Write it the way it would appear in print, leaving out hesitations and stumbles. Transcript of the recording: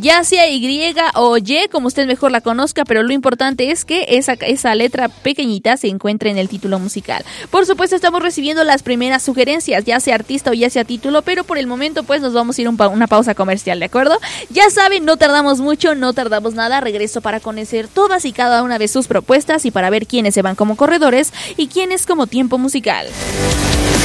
ya sea Y o Y, como usted mejor la conozca, pero lo importante es que esa letra pequeñita se encuentre en el título musical. Por supuesto, estamos recibiendo las primeras sugerencias, ya sea artista o ya sea título, pero por el momento pues nos vamos a ir una pausa comercial, ¿de acuerdo? Ya saben, no tardamos mucho, no tardamos nada, regreso para conocer todas y cada una de sus propuestas y para ver quiénes se van como corredores y quiénes como tiempo musical.